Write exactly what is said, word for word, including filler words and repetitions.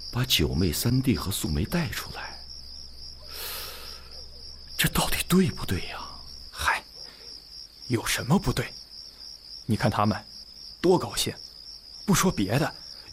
把九妹三弟和素梅带出来，这到底对不对呀？ 嗨，有什么不对？你看他们多高兴，不说别的，